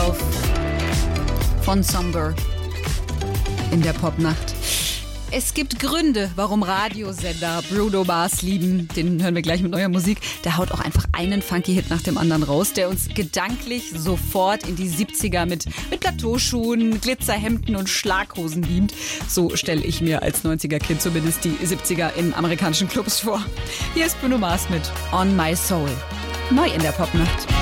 auf von Somber in der Popnacht. Es gibt Gründe, warum Radiosender Bruno Mars lieben. Den hören wir gleich mit neuer Musik. Der haut auch einfach einen Funky-Hit nach dem anderen raus, der uns gedanklich sofort in die 70er mit Plateauschuhen, Glitzerhemden und Schlaghosen beamt. So stelle ich mir als 90er-Kind zumindest die 70er in amerikanischen Clubs vor. Hier ist Bruno Mars mit On My Soul. Neu in der Popnacht.